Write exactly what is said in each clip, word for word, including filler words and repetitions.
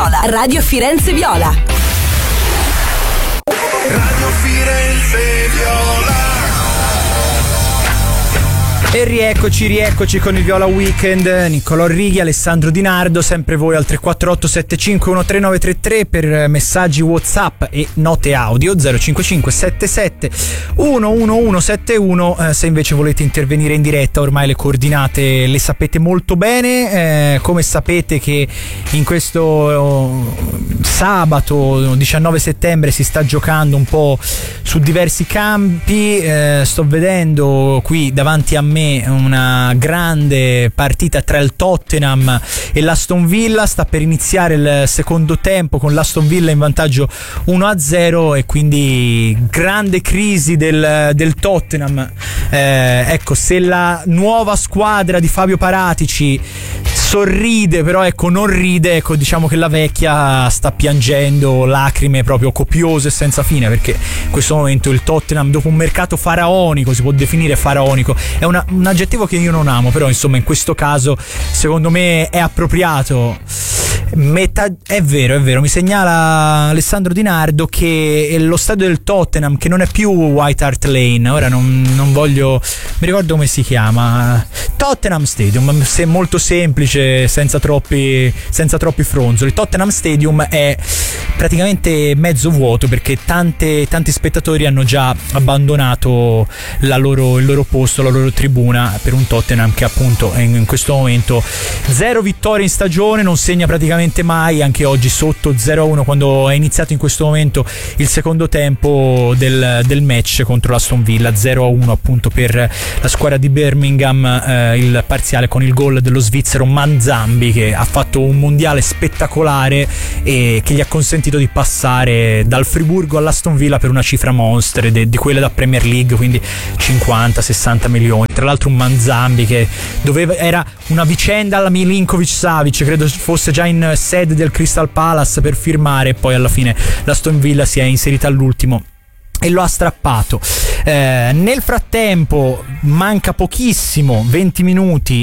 Viola. Radio Firenze Viola. Radio Firenze Viola. E rieccoci, rieccoci con il Viola Weekend. Niccolò Righi, Alessandro Di Nardo, sempre voi al tre quattro otto sette cinque uno tre nove tre tre per messaggi WhatsApp e note audio zero cinque cinque sette sette uno uno uno sette uno. Eh, se invece volete intervenire in diretta, ormai le coordinate le sapete molto bene. Eh, come sapete che in questo oh, sabato diciannove settembre si sta giocando un po' su diversi campi. Eh, sto vedendo qui davanti a me una grande partita tra il Tottenham e l'Aston Villa. Sta per iniziare il secondo tempo con l'Aston Villa in vantaggio uno a zero e quindi grande crisi del, del Tottenham. Eh, ecco, se la nuova squadra di Fabio Paratici sorride, però ecco non ride, ecco diciamo che la vecchia sta piangendo lacrime proprio copiose e senza fine, perché in questo momento il Tottenham, dopo un mercato faraonico, si può definire faraonico, è una, un aggettivo che io non amo, però insomma in questo caso secondo me è appropriato. Metà, è vero, è vero, mi segnala Alessandro Di Nardo che lo stadio del Tottenham, che non è più White Hart Lane, ora non, non voglio, mi ricordo come si chiama, Tottenham Stadium, se molto semplice, senza troppi, senza troppi fronzoli. Tottenham Stadium è praticamente mezzo vuoto perché tante, tanti spettatori hanno già abbandonato la loro, il loro posto, la loro tribuna, per un Tottenham che appunto in, in questo momento zero vittorie in stagione, non segna praticamente mai, anche oggi sotto zero a uno quando è iniziato in questo momento il secondo tempo del, del match contro l'Aston Villa. Zero a uno appunto per la squadra di Birmingham, eh, il parziale con il gol dello svizzero Manzambi, che ha fatto un mondiale spettacolare e che gli ha consentito di passare dal Friburgo all'Aston Villa per una cifra monster de, di quelle da Premier League, quindi cinquanta sessanta milioni. Tra l'altro un Manzambi che doveva, era una vicenda alla Milinkovic Savic, credo fosse già in sede del Crystal Palace per firmare, e poi alla fine l'Aston Villa si è inserita all'ultimo e lo ha strappato. Eh, nel frattempo manca pochissimo, venti minuti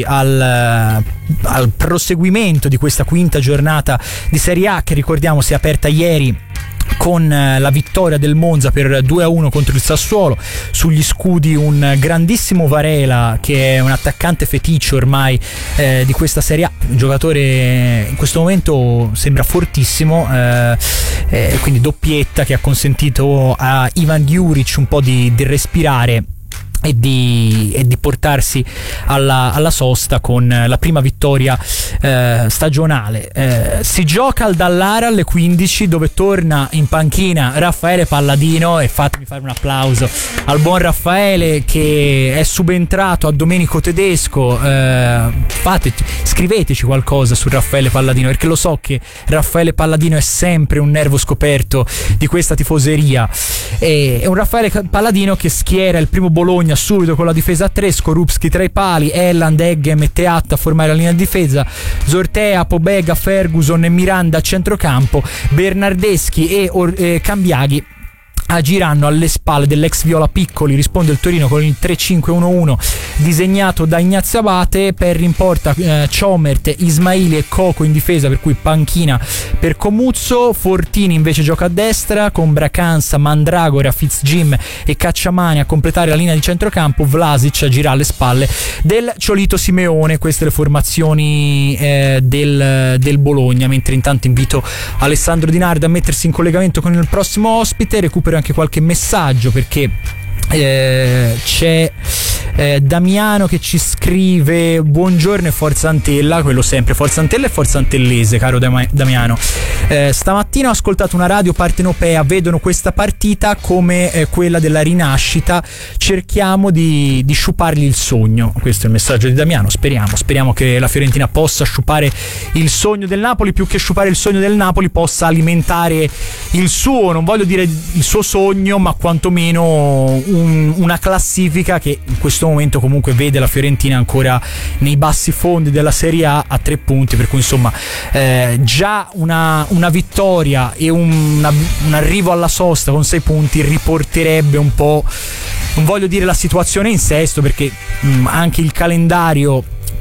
al, al proseguimento di questa quinta giornata di Serie A, che ricordiamo si è aperta ieri con la vittoria del Monza per due a uno contro il Sassuolo. Sugli scudi un grandissimo Varela, che è un attaccante feticcio ormai eh, di questa Serie A, un giocatore in questo momento sembra fortissimo, eh, eh, quindi doppietta che ha consentito a Ivan Juric un po' di, di respirare e di, e di portarsi alla, alla sosta con la prima vittoria eh, stagionale. Eh, si gioca al Dallara alle quindici, dove torna in panchina Raffaele Palladino, e fatemi fare un applauso al buon Raffaele che è subentrato a Domenico Tedesco. Eh, fate, scriveteci qualcosa su Raffaele Palladino, perché lo so che Raffaele Palladino è sempre un nervo scoperto di questa tifoseria. E, è un Raffaele Palladino che schiera il primo Bologna subito con la difesa a tre, Skorupski tra i pali, Elland, Eggem e Teatta a formare la linea di difesa, Zortea, Pobega, Ferguson e Miranda a centrocampo, Bernardeschi e, Or- e Cambiaghi agiranno alle spalle dell'ex Viola Piccoli. Risponde il Torino con il tre cinque uno uno disegnato da Ignazio Abate. Per in porta eh, Ciomert, Ismaili e Coco in difesa, per cui panchina per Comuzzo. Fortini invece gioca a destra con Bracanza, Mandragora, Fitzjim e Cacciamani a completare la linea di centrocampo. Vlasic agirà alle spalle del Ciolito Simeone. Queste le formazioni eh, del, del Bologna, mentre intanto invito Alessandro Di Nardo a mettersi in collegamento con il prossimo ospite. Recupero anche qualche messaggio, perché eh, c'è eh, Damiano che ci scrive: buongiorno e forza Antella. Quello sempre, forza Antella e forza Antellese, caro Dam- Damiano. Eh, stamattina ho ascoltato una radio partenopea, vedono questa partita come eh, quella della rinascita, cerchiamo di, di sciupargli il sogno. Questo è il messaggio di Damiano. Speriamo, speriamo che la Fiorentina possa sciupare il sogno del Napoli, più che sciupare il sogno del Napoli possa alimentare il suo, non voglio dire il suo sogno, ma quantomeno un, una classifica che in questo momento comunque vede la Fiorentina ancora nei bassi fondi della Serie A a tre punti, per cui insomma eh, già una, una vittoria e un, un arrivo alla sosta con sei punti riporterebbe un po', non voglio dire la situazione in sesto, perché mh, anche il calendario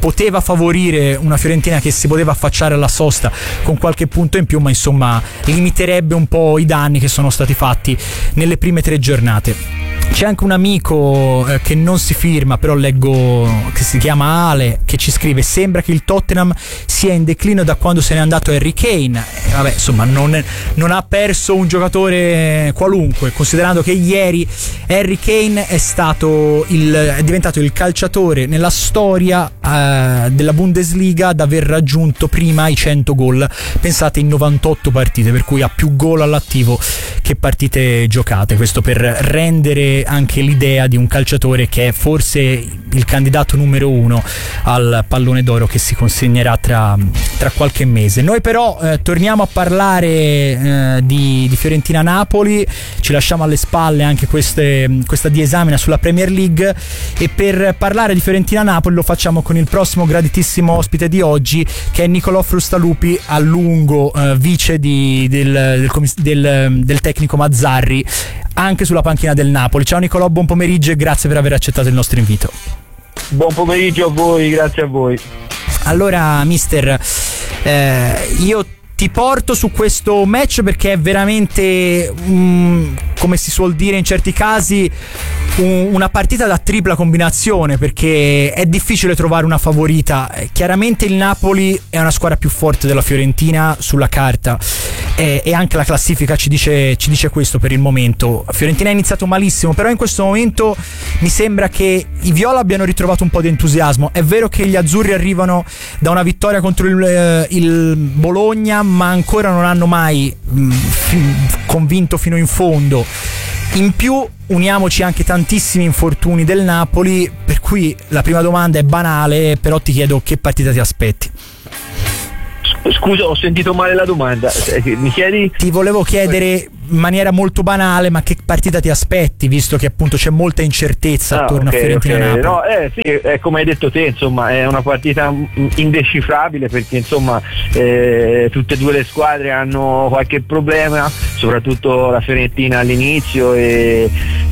poteva favorire una Fiorentina che si poteva affacciare alla sosta con qualche punto in più, ma insomma limiterebbe un po' i danni che sono stati fatti nelle prime tre giornate. C'è anche un amico eh, che non si firma, però leggo, che si chiama Ale, che ci scrive: sembra che il Tottenham sia in declino da quando se n'è andato Harry Kane. E vabbè, insomma, non, è, non ha perso un giocatore qualunque, considerando che ieri Harry Kane è stato il, è diventato il calciatore nella storia eh, della Bundesliga ad aver raggiunto prima i cento gol, pensate, in novantotto partite, per cui ha più gol all'attivo che partite giocate. Questo per rendere anche l'idea di un calciatore che è forse il candidato numero uno al pallone d'oro che si consegnerà tra, tra qualche mese. Noi però eh, torniamo a parlare eh, di, di Fiorentina-Napoli, ci lasciamo alle spalle anche queste, questa diesamina sulla Premier League, e per parlare di Fiorentina-Napoli lo facciamo con il prossimo graditissimo ospite di oggi, che è Nicolò Frustalupi, a lungo eh, vice di, del, del, del, del tecnico Mazzarri, anche sulla panchina del Napoli. Ciao Nicolò, buon pomeriggio e grazie per aver accettato il nostro invito. Buon pomeriggio a voi, grazie a voi. Allora mister, eh, io ti porto su questo match perché è veramente, um, come si suol dire in certi casi, un, una partita da tripla combinazione, perché è difficile trovare una favorita. Chiaramente il Napoli è una squadra più forte della Fiorentina sulla carta, e, e anche la classifica ci dice, ci dice questo per il momento. Fiorentina ha iniziato malissimo, però in questo momento mi sembra che i viola abbiano ritrovato un po' di entusiasmo. È vero che gli azzurri arrivano da una vittoria contro il, il Bologna, ma ancora non hanno mai mh, f- convinto fino in fondo. In più uniamoci anche tantissimi infortuni del Napoli, per cui la prima domanda è banale, però ti chiedo che partita ti aspetti. Scusa, ho sentito male la domanda. Mi chiedi? Ti volevo chiedere in maniera molto banale, ma che partita ti aspetti, visto che appunto c'è molta incertezza ah, attorno okay, a Fiorentina-Napoli. Okay. No, eh, sì, è come hai detto te, insomma, è una partita indecifrabile, perché insomma eh, tutte e due le squadre hanno qualche problema, soprattutto la Fiorentina all'inizio, e,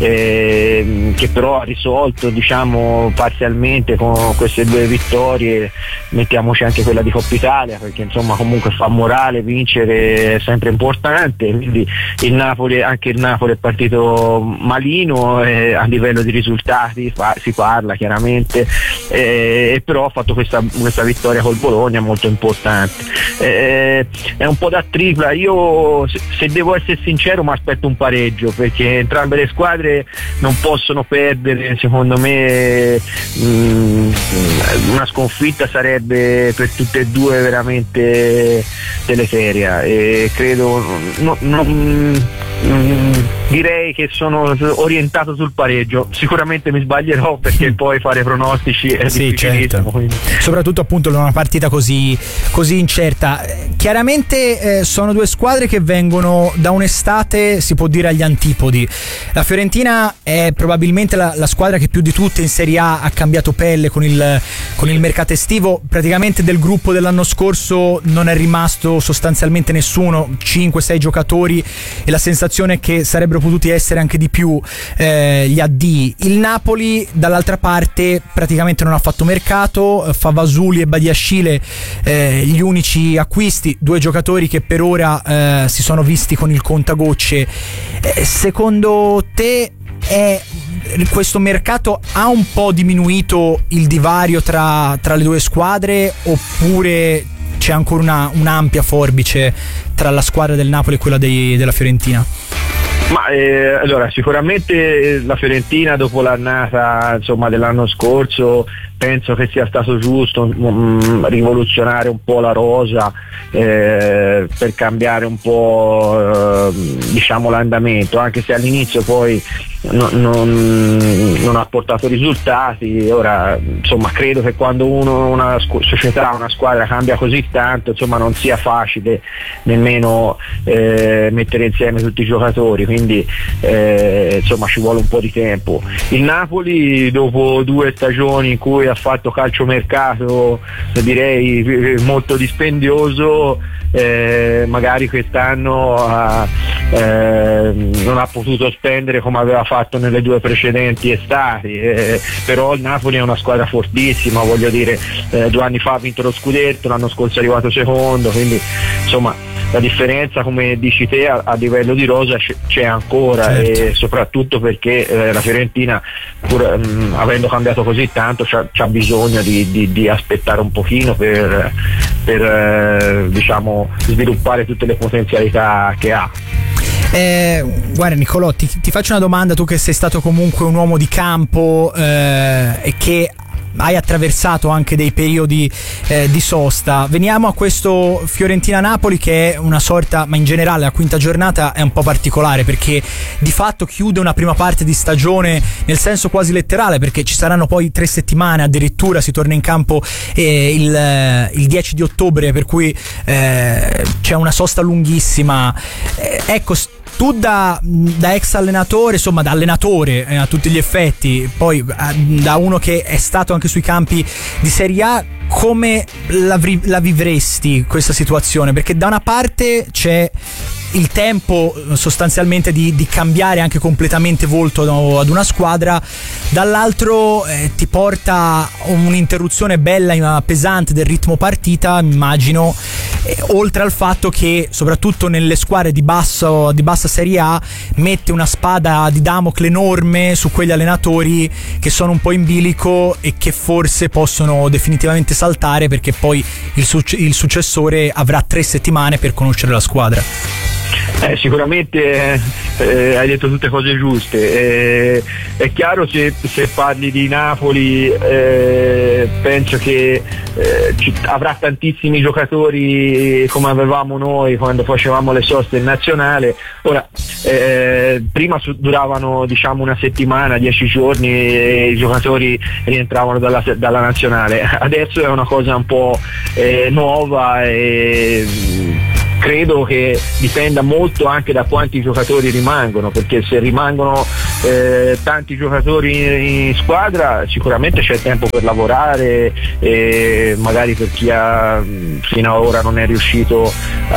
e, che però ha risolto, diciamo, parzialmente con queste due vittorie. Mettiamoci anche quella di Coppa Italia, perché insomma comunque fa morale, vincere è sempre importante. Quindi il Napoli, anche il Napoli è partito malino, eh, a livello di risultati fa, si parla chiaramente, eh, e però ha fatto questa, questa vittoria col Bologna molto importante. Eh, è un po' da tripla. Io, se, se devo essere sincero, mi aspetto un pareggio, perché entrambe le squadre non possono perdere. Secondo me mh, una sconfitta sarebbe per tutte e due veramente deleteria, e credo no, no, Mm, direi che sono orientato sul pareggio. Sicuramente mi sbaglierò, perché poi fare pronostici è sì, difficilissimo, certo. Soprattutto appunto in una partita così, così incerta. Chiaramente eh, sono due squadre che vengono da un'estate, si può dire, agli antipodi. La Fiorentina è probabilmente la, la squadra che più di tutte in Serie A ha cambiato pelle con il, con il mercato estivo. Praticamente del gruppo dell'anno scorso non è rimasto sostanzialmente nessuno, cinque sei giocatori, e la sensazione è che sarebbero potuti essere anche di più eh, gli addii. Il Napoli dall'altra parte praticamente non ha fatto mercato, Favasuli e Badiashile eh, gli unici acquisti, due giocatori che per ora eh, si sono visti con il contagocce. Eh, secondo te è questo mercato ha un po' diminuito il divario tra, tra le due squadre, oppure c'è ancora una, un'ampia forbice tra la squadra del Napoli e quella dei, della Fiorentina? Ma eh, allora sicuramente la Fiorentina, dopo l'annata insomma dell'anno scorso, penso che sia stato giusto mh, rivoluzionare un po' la rosa, eh, per cambiare un po' eh, diciamo l'andamento, anche se all'inizio poi no, non, non ha portato risultati. Ora insomma credo che quando uno, una scu- società, una squadra cambia così tanto, insomma non sia facile nemmeno eh, mettere insieme tutti i giocatori, quindi eh, insomma ci vuole un po' di tempo. Il Napoli, dopo due stagioni in cui ha fatto calciomercato direi molto dispendioso, eh, magari quest'anno ha, eh, non ha potuto spendere come aveva fatto nelle due precedenti estati, eh, però il Napoli è una squadra fortissima, voglio dire, eh, due anni fa ha vinto lo scudetto, l'anno scorso è arrivato secondo, quindi insomma la differenza, come dici te, a, a livello di rosa c- c'è ancora, certo. E soprattutto perché eh, la Fiorentina, pur mh, avendo cambiato così tanto, c'ha, c'ha bisogno di, di, di aspettare un pochino per, per eh, diciamo sviluppare tutte le potenzialità che ha. Eh, guarda Nicolò, ti, ti faccio una domanda, tu che sei stato comunque un uomo di campo eh, e che hai attraversato anche dei periodi eh, di sosta. Veniamo a questo Fiorentina-Napoli, che è una sorta, ma in generale la quinta giornata è un po' particolare, perché di fatto chiude una prima parte di stagione nel senso quasi letterale, perché ci saranno poi tre settimane, addirittura si torna in campo eh, il, il dieci di ottobre, per cui eh, c'è una sosta lunghissima. Eh, ecco, tu da, da ex allenatore, insomma da allenatore eh, a tutti gli effetti, poi eh, da uno che è stato anche sui campi di Serie A, come la, la vivresti questa situazione? Perché da una parte c'è il tempo sostanzialmente di, di cambiare anche completamente volto ad una squadra, dall'altro eh, ti porta un'interruzione bella, pesante del ritmo partita, immagino, eh, oltre al fatto che soprattutto nelle squadre di, basso, di bassa Serie A mette una spada di Damocle enorme su quegli allenatori che sono un po' in bilico e che forse possono definitivamente saltare, perché poi il, suc- il successore avrà tre settimane per conoscere la squadra. Eh, sicuramente eh, hai detto tutte cose giuste. Eh, è chiaro, se, se parli di Napoli, eh, penso che eh, ci, avrà tantissimi giocatori come avevamo noi quando facevamo le soste in nazionale. Ora, eh, prima su, duravano diciamo una settimana, dieci giorni, e i giocatori rientravano dalla, dalla nazionale. Adesso è una cosa un po' eh, nuova, e credo che dipenda molto anche da quanti giocatori rimangono, perché se rimangono eh, tanti giocatori in squadra sicuramente c'è tempo per lavorare, e magari per chi ha, fino ad ora non è riuscito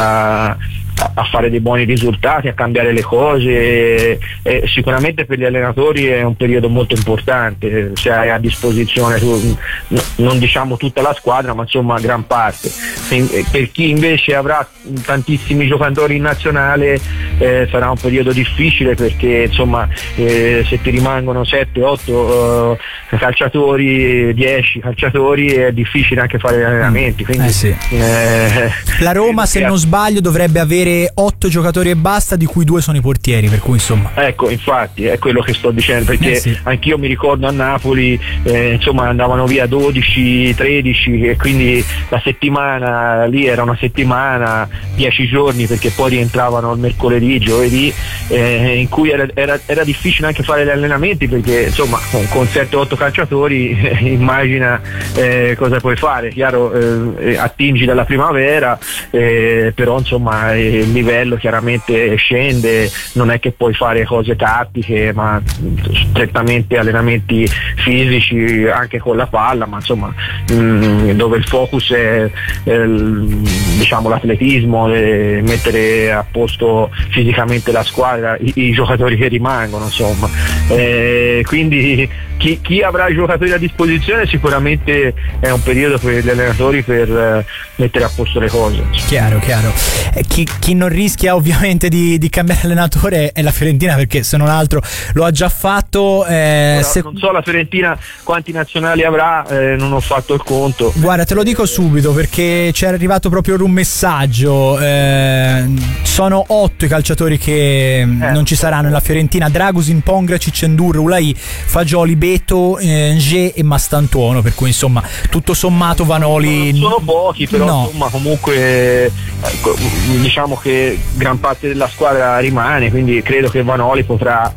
a a fare dei buoni risultati, a cambiare le cose, e sicuramente per gli allenatori è un periodo molto importante, se hai a disposizione tu, non diciamo tutta la squadra, ma insomma gran parte. Per chi invece avrà tantissimi giocatori in nazionale eh, sarà un periodo difficile, perché insomma eh, se ti rimangono sette otto eh, calciatori, dieci calciatori, è difficile anche fare gli allenamenti, quindi, eh sì. eh, la Roma, se non sbaglio, dovrebbe avere otto giocatori e basta, di cui due sono i portieri, per cui insomma ecco, infatti è quello che sto dicendo, perché eh sì. anch'io mi ricordo a Napoli eh, insomma andavano via dodici tredici, e quindi la settimana lì era una settimana, dieci giorni, perché poi rientravano il mercoledì, giovedì, eh, in cui era, era, era difficile anche fare gli allenamenti, perché insomma con, con sette otto calciatori eh, immagina eh, cosa puoi fare. Chiaro, eh, attingi dalla primavera, eh, però insomma il livello chiaramente scende, non è che puoi fare cose tattiche, ma strettamente allenamenti fisici anche con la palla, ma insomma mh, dove il focus è, è diciamo l'atletismo, e mettere a posto fisicamente la squadra, i, i giocatori che rimangono, insomma, eh, quindi chi, chi avrà i giocatori a disposizione sicuramente è un periodo per gli allenatori per eh, mettere a posto le cose. Chiaro, chiaro. Eh, chi, chi non rischia ovviamente di, di cambiare allenatore è la Fiorentina, perché se non altro lo ha già fatto. Eh, Ora, se... Non so la Fiorentina quanti nazionali avrà, eh, non ho fatto il conto. Guarda, te lo dico subito, perché ci è arrivato proprio un messaggio. Eh, sono otto i calciatori che eh. non ci saranno nella Fiorentina: Dragusin, Pongracic, Endur, Ulai, Fagioli, Beto, eh, Nge e Mastantuono, per cui insomma tutto sommato Vanoli non sono pochi, però no. insomma comunque ecco, diciamo che gran parte della squadra rimane, quindi credo che Vanoli potrà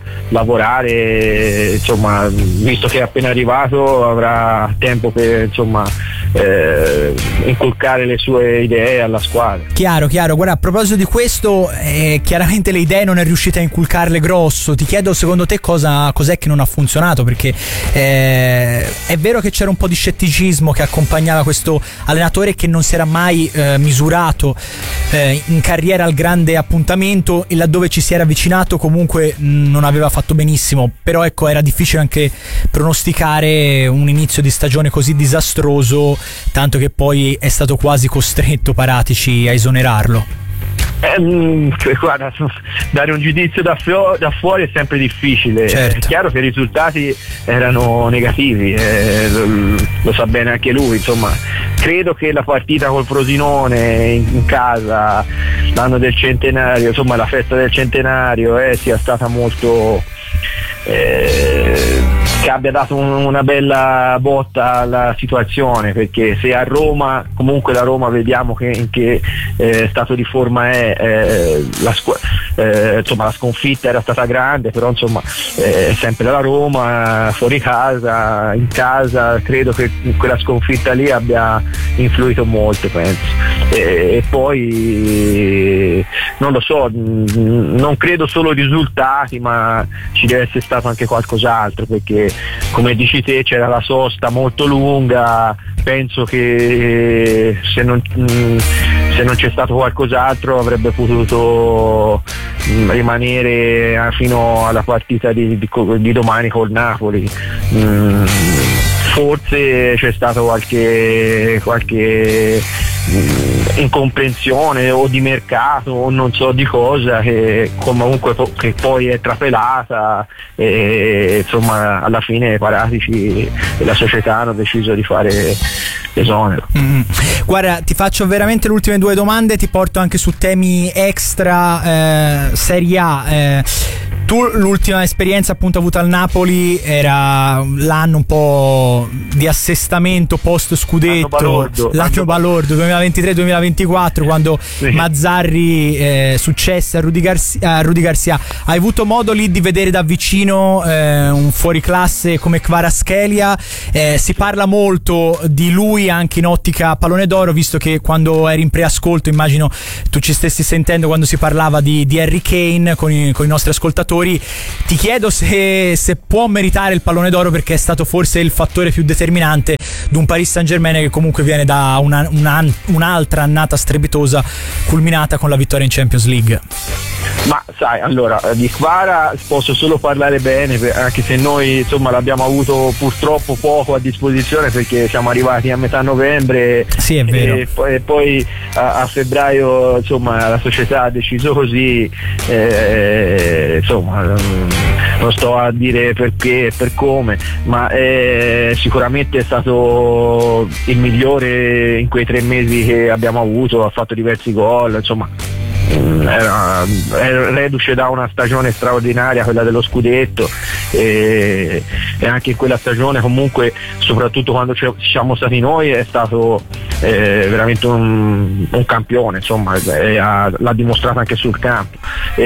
lavorare, insomma, visto che è appena arrivato avrà tempo per insomma eh, inculcare le sue idee alla squadra. Chiaro, chiaro. Guarda, a proposito di questo, eh, chiaramente le idee non è riuscita a inculcarle grosso. Ti chiedo, secondo te cosa cos'è che non ha funzionato? Perché eh, è vero che c'era un po' di scetticismo che accompagnava questo allenatore che non si era mai eh, misurato eh, in carriera al grande appuntamento, e laddove ci si era avvicinato comunque mh, non aveva fatto benissimo. Però ecco, era difficile anche pronosticare un inizio di stagione così disastroso, tanto che poi è stato quasi costretto Paratici a esonerarlo. Eh, guarda, dare un giudizio da, fio- da fuori è sempre difficile. Certo. È chiaro che i risultati erano negativi, eh, lo, lo sa bene anche lui. Insomma, credo che la partita col Frosinone in, in casa, l'anno del centenario, insomma la festa del centenario, eh, sia stata molto eh, che abbia dato un, una bella botta alla situazione, perché se a Roma, comunque la Roma vediamo che in che eh, stato di forma è, eh, la, scu- eh, insomma la sconfitta era stata grande, però insomma eh, sempre la Roma, fuori casa, in casa, credo che quella sconfitta lì abbia influito molto, penso. E, e poi non lo so, non credo solo ai risultati, ma ci deve essere stato anche qualcos'altro, perché come dici te c'era la sosta molto lunga. Penso che se non, se non c'è stato qualcos'altro avrebbe potuto rimanere fino alla partita di, di, di domani col Napoli. Forse c'è stato qualche qualche incomprensione o di mercato o non so di cosa, che comunque po- che poi è trapelata, e insomma alla fine Paratici e la società hanno deciso di fare l'esonero. Mm. Guarda, ti faccio veramente le ultime due domande, ti porto anche su temi extra eh, Serie A. eh, Tu l'ultima esperienza appunto avuta al Napoli era l'anno un po' di assestamento post scudetto, l'anno balordo, l'anno balordo duemilaventitré duemilaventiquattro, quando sì. Mazzarri eh, successe a Rudy, Garcia, a Rudy Garcia. Hai avuto modo lì di vedere da vicino eh, un fuoriclasse come Kvaratskhelia? Eh, si parla molto di lui anche in ottica pallone d'oro, visto che quando eri in preascolto, immagino tu ci stessi sentendo quando si parlava di, di Harry Kane con i, con i nostri ascoltatori. Ti chiedo se, se può meritare il pallone d'oro, perché è stato forse il fattore più determinante di un Paris Saint-Germain che comunque viene da una, una, un'altra annata strepitosa culminata con la vittoria in Champions League. Ma sai, allora di Kvara posso solo parlare bene, anche se noi insomma l'abbiamo avuto purtroppo poco a disposizione, perché siamo arrivati a metà novembre. Sì, è vero. E poi, e poi a, a febbraio insomma la società ha deciso così, eh, insomma non sto a dire perché e per come, ma eh, sicuramente è stato il migliore in quei tre mesi che abbiamo avuto, ha fatto diversi gol, insomma Era, era reduce da una stagione straordinaria, quella dello scudetto, e, e anche in quella stagione comunque, soprattutto quando ci siamo stati noi, è stato eh, veramente un, un campione, insomma, e ha, l'ha dimostrato anche sul campo.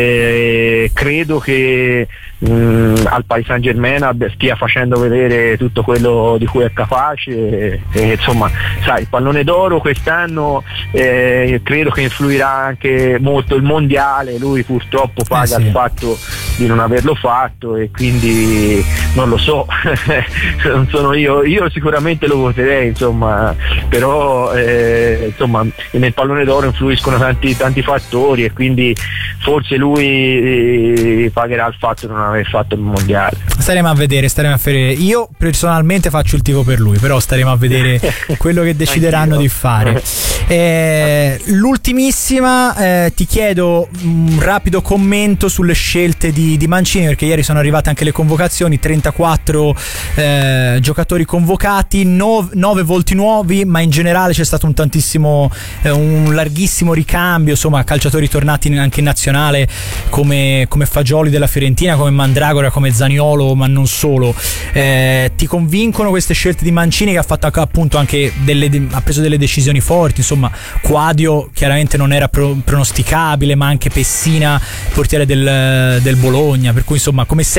E credo che mh, al Paris Saint-Germain stia facendo vedere tutto quello di cui è capace, e, e insomma, sai, il pallone d'oro quest'anno eh, credo che influirà anche molto il mondiale. Lui purtroppo paga eh sì. il fatto di non averlo fatto, e quindi non lo so, non sono io, io sicuramente lo voterei, insomma, però eh, insomma nel pallone d'oro influiscono tanti, tanti fattori, e quindi forse lui eh, pagherà il fatto di non aver fatto il mondiale. Staremo a vedere, staremo a vedere. Io personalmente faccio il tifo per lui, però staremo a vedere quello che decideranno di fare. Eh, l'ultimissima, eh, ti chiedo un rapido commento sulle scelte di, di Mancini, perché ieri sono arrivate anche le convocazioni, trentaquattro eh, giocatori convocati, nove volti nuovi, ma in generale c'è stato un tantissimo eh, un larghissimo ricambio, insomma, calciatori tornati anche in nazionale come, come Fagioli della Fiorentina, come Mandragora, come Zaniolo, ma non solo. Eh, ti convincono queste scelte di Mancini, che ha fatto appunto anche delle, ha preso delle decisioni forti, insomma, Quadio chiaramente non era pro, pronosticabile, ma anche Pessina, portiere del, del Bologna, per cui insomma come sempre Mancini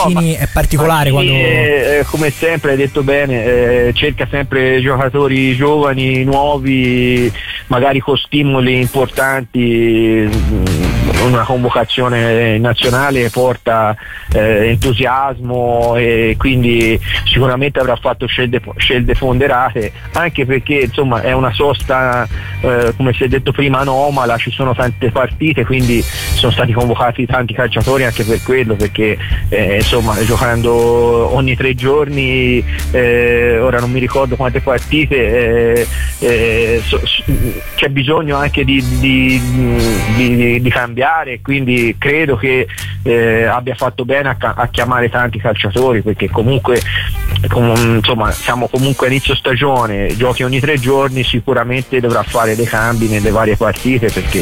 Mancini no, è particolare Mancini quando... è, come sempre hai detto bene, eh, cerca sempre giocatori giovani, nuovi, magari con stimoli importanti. Una convocazione nazionale porta eh, entusiasmo e quindi sicuramente avrà fatto scelte, scelte ponderate, anche perché insomma è una sosta eh, come si è detto prima anomala, ci sono tante partite, quindi sono stati convocati tanti calciatori anche per quello, perché eh, insomma giocando ogni tre giorni, eh, ora non mi ricordo quante partite, eh, eh, so, c'è bisogno anche di, di, di, di, di cambiare, quindi credo che eh, abbia fatto bene a, a chiamare tanti calciatori, perché comunque com, insomma siamo comunque a inizio stagione, giochi ogni tre giorni, sicuramente dovrà fare dei cambi nelle varie partite, perché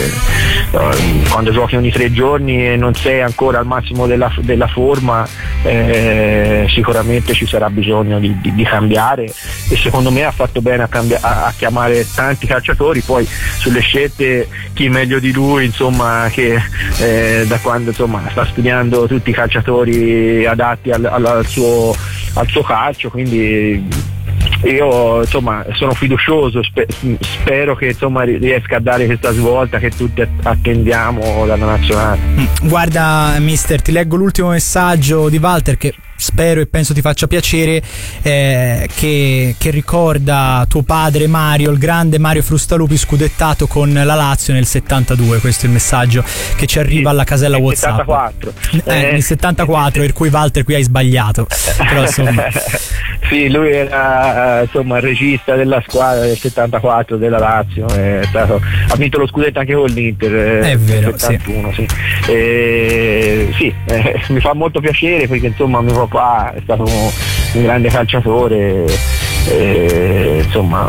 eh, quando giochi ogni tre giorni e non sei ancora al massimo della, della forma, eh, sicuramente ci sarà bisogno di, di, di cambiare, e secondo me ha fatto bene a, cambia, a, a chiamare tanti calciatori. Poi sulle scelte chi meglio di lui, insomma, che eh, da quando insomma sta studiando tutti i calciatori adatti al, al, al, suo, al suo calcio, quindi io insomma sono fiducioso, spe- spero che insomma riesca a dare questa svolta che tutti attendiamo dalla nazionale. Guarda mister, ti leggo l'ultimo messaggio di Walter che spero e penso ti faccia piacere, eh, che, che ricorda tuo padre Mario, il grande Mario Frustalupi, scudettato con la Lazio nel settantadue. Questo è il messaggio che ci arriva alla casella nel WhatsApp. settantaquattro Eh, eh, nel settantaquattro, per cui Walter qui hai sbagliato. Però, insomma. Sì, lui era insomma il regista della squadra del settantaquattro della Lazio, è stato, ha vinto lo scudetto anche con l'Inter. È vero, settantuno, sì. Sì. E, sì eh, mi fa molto piacere, perché insomma mio papà è stato un grande calciatore, e, insomma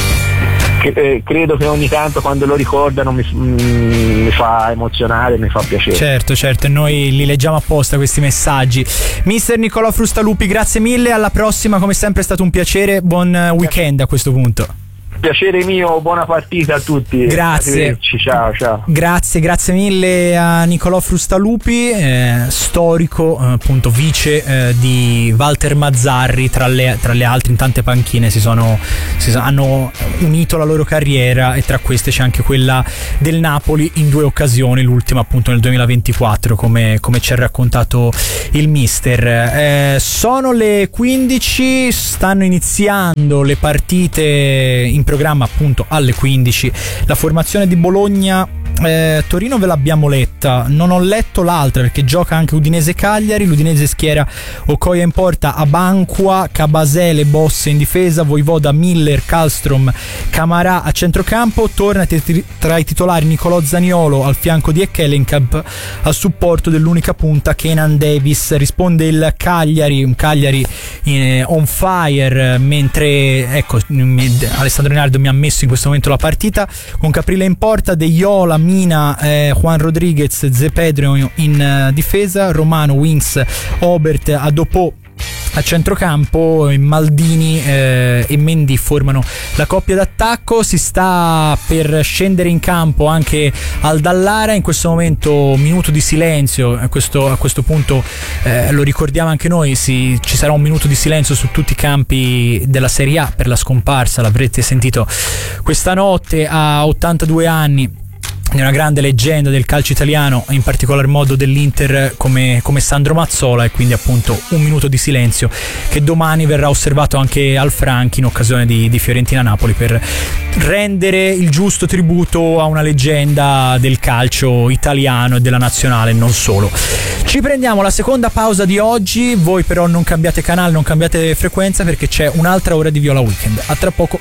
credo che ogni tanto quando lo ricordano mi, mi fa emozionare, mi fa piacere. Certo, certo, e noi li leggiamo apposta questi messaggi. Mister Nicolò Frustalupi, grazie mille, alla prossima, come sempre è stato un piacere, buon weekend a questo punto. Piacere mio, buona partita a tutti. Grazie. Ciao, ciao. Grazie, grazie mille a Nicolò Frustalupi, eh, storico, eh, appunto vice eh, di Walter Mazzarri, tra le, tra le altre in tante panchine si sono, si sono hanno unito la loro carriera, e tra queste c'è anche quella del Napoli in due occasioni, l'ultima appunto nel duemilaventiquattro, come, come ci ha raccontato il mister. Eh, sono le quindici, stanno iniziando le partite in programma appunto alle quindici. La formazione di Bologna eh, Torino ve l'abbiamo letta, non ho letto l'altra perché gioca anche Udinese Cagliari. L'Udinese schiera Okoye in porta, Abanqua, Cabasele, Bosse in difesa, Voivoda, Miller, Kallstrom, Camarà a centrocampo. Torna tra i titolari Nicolò Zaniolo al fianco di Ekkelenkamp, al supporto dell'unica punta Kenan Davis. Risponde il Cagliari, un Cagliari in, on fire, mentre ecco Alessandro Rinaldo mi ha messo in questo momento la partita, con Caprile in porta, De Iola, Mina, eh, Juan Rodriguez, Zepedro in uh, difesa, Romano, Wings, Obert, Adopò a centrocampo, Maldini eh, e Mendy formano la coppia d'attacco. Si sta per scendere in campo anche Aldallara, in questo momento minuto di silenzio, a questo, a questo punto eh, lo ricordiamo anche noi, si, ci sarà un minuto di silenzio su tutti i campi della Serie A per la scomparsa, l'avrete sentito questa notte, a ottantadue anni, è una grande leggenda del calcio italiano, in particolar modo dell'Inter, come, come Sandro Mazzola, e quindi appunto un minuto di silenzio che domani verrà osservato anche al Franchi in occasione di, di Fiorentina-Napoli, per rendere il giusto tributo a una leggenda del calcio italiano e della nazionale, non solo. Ci prendiamo la seconda pausa di oggi, voi però non cambiate canale, non cambiate frequenza, perché c'è un'altra ora di Viola Weekend. A tra poco.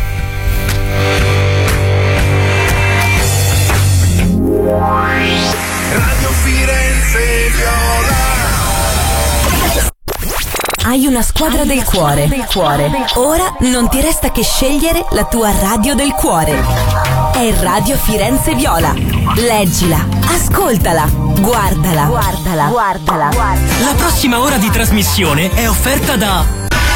Radio Firenze Viola. Hai una squadra del cuore. del cuore. Ora non ti resta che scegliere la tua radio del cuore. È Radio Firenze Viola. Leggila, ascoltala, guardala, guardala, guardala. La prossima ora di trasmissione è offerta da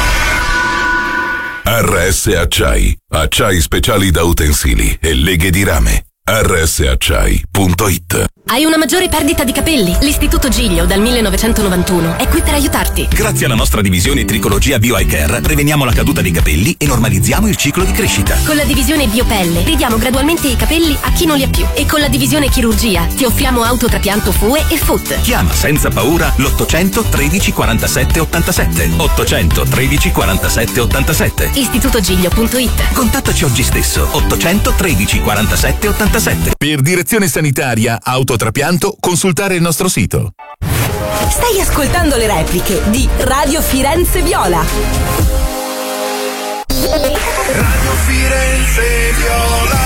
R S Acciai, acciai speciali da utensili e leghe di rame. R S acciai punto it Hai una maggiore perdita di capelli? L'Istituto Giglio dal millenovecentonovantuno è qui per aiutarti. Grazie alla nostra divisione Tricologia Bio Eye Care preveniamo la caduta dei capelli e normalizziamo il ciclo di crescita. Con la divisione Biopelle ridiamo gradualmente i capelli a chi non li ha più. E con la divisione Chirurgia ti offriamo autotrapianto F U E e F U T. Chiama senza paura l'ottocento tredici quarantasette ottantasette. ottocento tredici quarantasette ottantasette. istitutogiglio punto it. Contattaci oggi stesso. ottocento tredici quarantasette ottantasette. Per direzione sanitaria, autotrapianto, consultare il nostro sito. Stai ascoltando le repliche di Radio Firenze Viola. Radio Firenze Viola.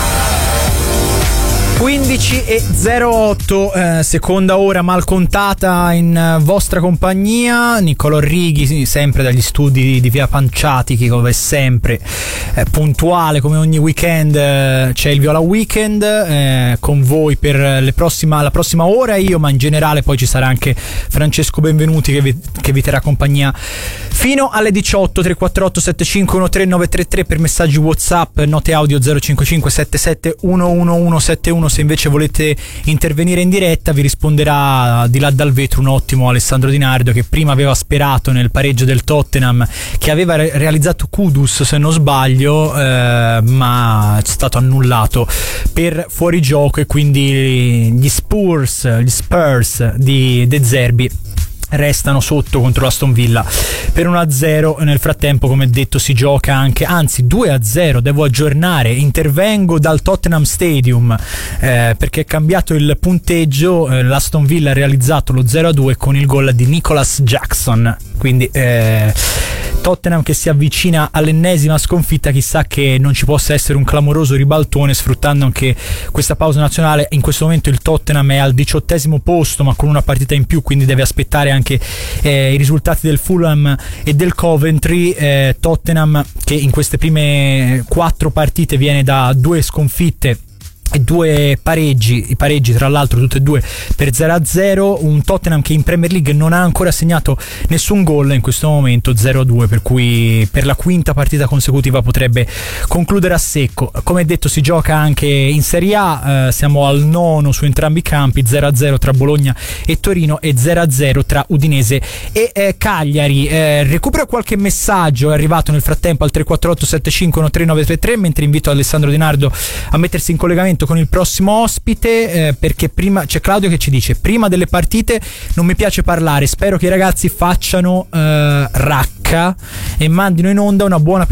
quindici e zero otto, eh, seconda ora mal contata in eh, vostra compagnia. Niccolò Righi, sì, sempre dagli studi di via Panciatichi, come sempre, eh, puntuale come ogni weekend. Eh, c'è il Viola Weekend eh, con voi per le prossima, la prossima ora io, ma in generale poi ci sarà anche Francesco Benvenuti che vi, che vi terrà compagnia fino alle diciotto. Tre quattro otto sette cinque uno tre nove tre tre per messaggi WhatsApp, note audio zero cinque cinque sette sette uno uno uno sette uno. Se invece volete intervenire in diretta vi risponderà di là dal vetro un ottimo Alessandro Di Nardo, che prima aveva sperato nel pareggio del Tottenham, che aveva re- realizzato Kudus se non sbaglio, eh, ma è stato annullato per fuorigioco, e quindi gli Spurs, gli Spurs di De Zerbi restano sotto contro l'Aston Villa per uno a zero. Nel frattempo, come detto, si gioca anche, anzi due a zero, devo aggiornare, intervengo dal Tottenham Stadium eh, perché è cambiato il punteggio. eh, l'Aston Villa ha realizzato lo zero a due con il gol di Nicholas Jackson, quindi eh, Tottenham che si avvicina all'ennesima sconfitta. Chissà che non ci possa essere un clamoroso ribaltone, sfruttando anche questa pausa nazionale. In questo momento il Tottenham è al diciottesimo posto, ma con una partita in più, quindi deve aspettare anche eh, i risultati del Fulham e del Coventry. eh, Tottenham che in queste prime quattro partite viene da due sconfitte e due pareggi, i pareggi tra l'altro tutti e due per zero a zero. Un Tottenham che in Premier League non ha ancora segnato nessun gol in questo momento, zero a due, per cui per la quinta partita consecutiva potrebbe concludere a secco. Come detto, si gioca anche in Serie A, eh, siamo al nono su entrambi i campi, zero a zero tra Bologna e Torino e zero a zero tra Udinese e eh, Cagliari. eh, recupero qualche messaggio, è arrivato nel frattempo al tre quattro otto sette cinque uno tre nove tre tre, mentre invito Alessandro Di Nardo a mettersi in collegamento con il prossimo ospite, eh, perché prima c'è Claudio che ci dice: prima delle partite non mi piace parlare, spero che i ragazzi facciano eh, racca e mandino in onda una buona